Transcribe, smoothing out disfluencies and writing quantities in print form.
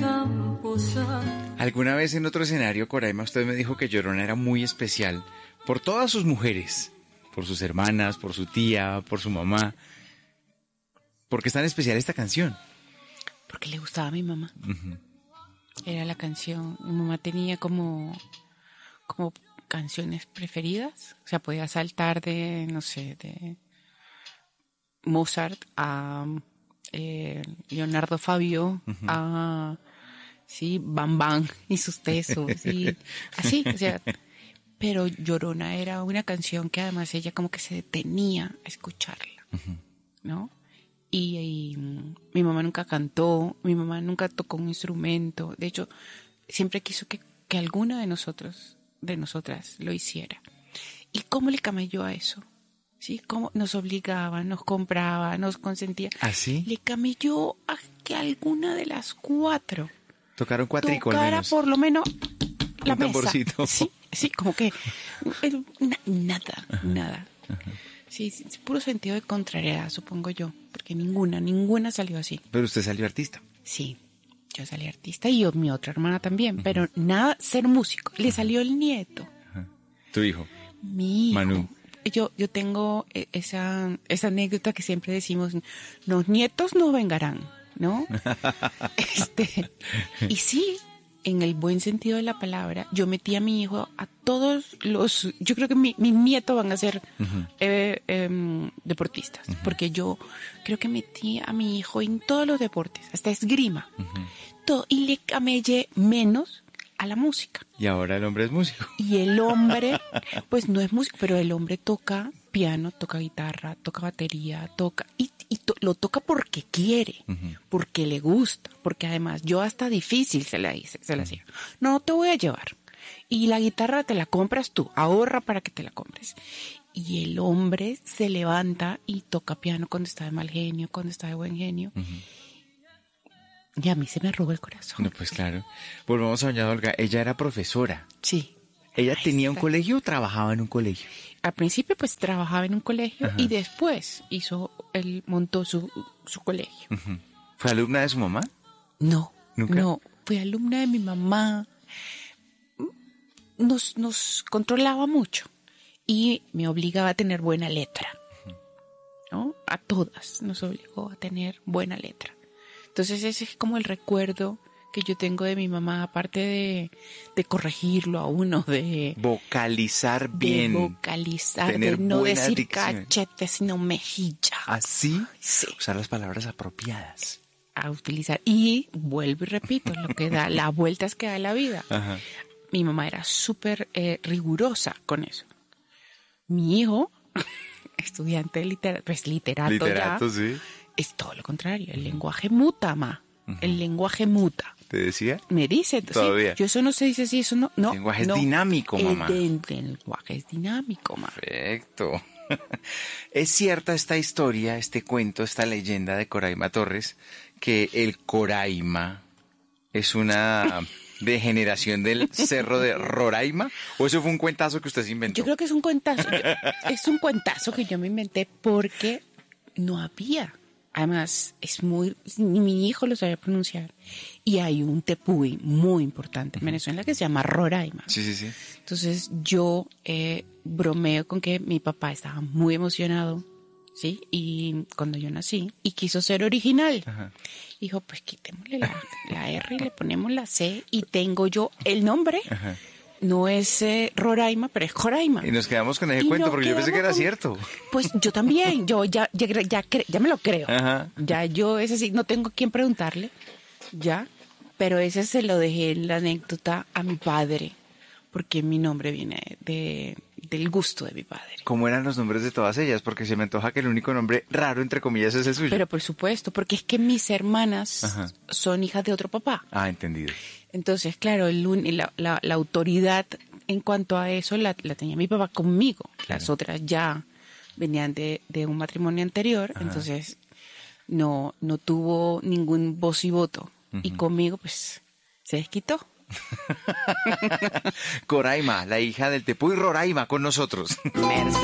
Alguna vez en otro escenario, Coraima, usted me dijo que Llorona era muy especial por todas sus mujeres, por sus hermanas, por su tía, por su mamá. ¿Por qué es tan especial esta canción? Porque le gustaba a mi mamá. Era la canción. Mi mamá tenía como canciones preferidas. O sea, podía saltar de, no sé, de Mozart a Leonardo Fabio, a sí, Bam Bam y sus tesos, y así, o sea, pero Llorona era una canción que además ella como que se detenía a escucharla, ¿no? Y mi mamá nunca cantó, mi mamá nunca tocó un instrumento, de hecho, siempre quiso que alguna de nosotras lo hiciera. ¿Y cómo le camelló a eso? ¿Sí? Cómo nos obligaba, nos compraba, nos consentía. ¿Ah, sí? Le camelló a que alguna de las 4 tocaron cuatrico al tocara menos. por lo menos la un mesa. tamborcito. Sí, como que nada. Sí, puro sentido de contrariedad, supongo yo, porque ninguna salió así. Pero usted salió artista. Sí, yo salí artista y mi otra hermana también, pero nada, ser músico. Le salió el nieto. ¿Tu hijo? Mi hijo. Manu. Yo tengo esa anécdota que siempre decimos, los nietos no vengarán, ¿no? Y sí, en el buen sentido de la palabra, yo metí a mi hijo a todos los... Yo creo que mis nietos van a ser deportistas, porque yo creo que metí a mi hijo en todos los deportes, hasta esgrima, todo, y le camellé menos a la música. Y ahora el hombre es músico. Y el hombre, pues no es músico, pero el hombre toca piano, toca guitarra, toca batería, toca... lo toca porque quiere, porque le gusta, porque además yo hasta difícil se la hacía. No te voy a llevar. Y la guitarra te la compras tú, ahorra para que te la compres. Y el hombre se levanta y toca piano cuando está de mal genio, cuando está de buen genio. Y a mí se me arruga el corazón. No, pues claro. Volvamos a doña Olga. Ella era profesora. Sí. ¿Ella tenía un colegio o trabajaba en un colegio? Al principio pues trabajaba en un colegio y después montó su colegio. ¿Fue alumna de su mamá? No. ¿Nunca? No, fui alumna de mi mamá. Nos controlaba mucho y me obligaba a tener buena letra, ¿no? A todas nos obligó a tener buena letra. Entonces ese es como el recuerdo que yo tengo de mi mamá, aparte de corregirlo a uno, de vocalizar bien. De vocalizar, tener de no decir dicción. cachete, sino mejilla. ¿Así? Sí. Usar las palabras apropiadas. A utilizar. Y vuelvo y repito, lo que da, las vueltas que da la vida. Mi mamá era súper rigurosa con eso. Mi hijo, estudiante de literato ya, sí. Es todo lo contrario. El lenguaje muta, ma. El lenguaje muta. ¿Te decía? Me dice. Todavía. Sí, yo eso no se dice así, eso no. El lenguaje es dinámico, mamá. El lenguaje es dinámico, ma. Perfecto. Es cierta esta historia, este cuento, esta leyenda de Coraima Torres, que el Coraima es una degeneración del cerro de Roraima, ¿o eso fue un cuentazo que usted se inventó? Yo creo que es un cuentazo. Es un cuentazo que yo me inventé porque no había. Además, ni mi hijo lo sabía pronunciar. Y hay un tepuy muy importante en Venezuela que se llama Roraima. Sí. Entonces yo bromeo con que mi papá estaba muy emocionado, ¿sí? Y cuando yo nací, y quiso ser original. Dijo, pues quitémosle la R y le ponemos la C y tengo yo el nombre. No es Roraima, pero es Coraima. Y nos quedamos con ese cuento porque yo pensé que era cierto. Pues yo también, yo ya me lo creo. Ya yo, ese sí, no tengo a quién preguntarle, ya. Pero ese se lo dejé en la anécdota a mi padre, porque mi nombre viene del gusto de mi padre. ¿Cómo eran los nombres de todas ellas? Porque se me antoja que el único nombre raro, entre comillas, es el suyo. Pero por supuesto, porque es que mis hermanas son hijas de otro papá. Ah, entendido. Entonces, claro, la autoridad en cuanto a eso la tenía mi papá conmigo. Claro. Las otras ya venían de un matrimonio anterior, entonces no tuvo ningún voz y voto. Y conmigo, pues, se desquitó. Coraima, la hija del tepuy Roraima, con nosotros.